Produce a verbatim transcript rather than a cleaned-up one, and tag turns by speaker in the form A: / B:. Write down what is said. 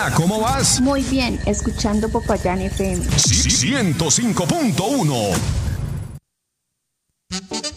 A: Hola, ¿cómo vas?
B: Muy bien, escuchando Popayán F M.
A: ciento cinco punto uno.